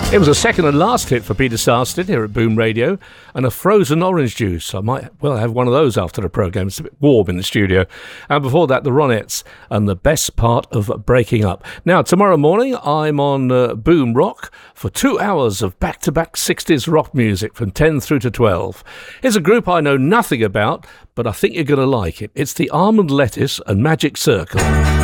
It was a second and last hit for Peter Sarsted here at Boom Radio, and a frozen orange juice. I might well have one of those after the programme. It's a bit warm in the studio. And before that, the Ronettes and the best part of breaking up. Now, tomorrow morning, I'm on Boom Rock for 2 hours of back-to-back 60s rock music from 10 through to 12. Here's a group I know nothing about, but I think you're going to like it. It's the Almond Lettuce and Magic Circle.